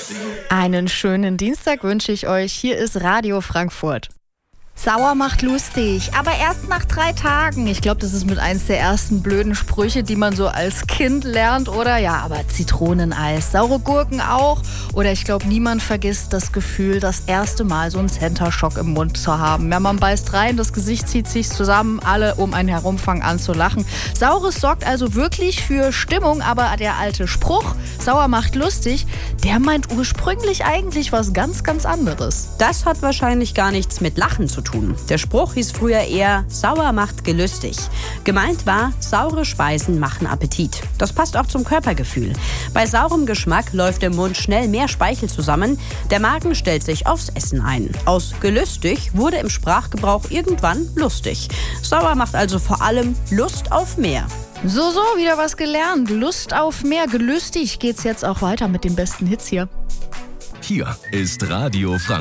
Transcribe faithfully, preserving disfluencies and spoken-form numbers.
Einen schönen Dienstag wünsche ich euch. Hier ist Radio Frankfurt. Sauer macht lustig, aber erst nach drei Tagen. Ich glaube, das ist mit eins der ersten blöden Sprüche, die man so als Kind lernt, oder? Ja, aber Zitroneneis, saure Gurken auch. Oder ich glaube, niemand vergisst das Gefühl, das erste Mal so einen Center-Shock im Mund zu haben. Ja, man beißt rein, das Gesicht zieht sich zusammen, alle um einen herum fangen an zu lachen. Saures sorgt also wirklich für Stimmung, aber der alte Spruch, sauer macht lustig, der meint ursprünglich eigentlich was ganz, ganz anderes. Das hat wahrscheinlich gar nichts mit Lachen zu tun. Der Spruch hieß früher eher, sauer macht gelüstig. Gemeint war, saure Speisen machen Appetit. Das passt auch zum Körpergefühl. Bei saurem Geschmack läuft im Mund schnell mehr Speichel zusammen. Der Magen stellt sich aufs Essen ein. Aus gelüstig wurde im Sprachgebrauch irgendwann lustig. Sauer macht also vor allem Lust auf mehr. So, so, wieder was gelernt. Lust auf mehr. Gelüstig geht's jetzt auch weiter mit den besten Hits hier. Hier ist Radio Frankfurt.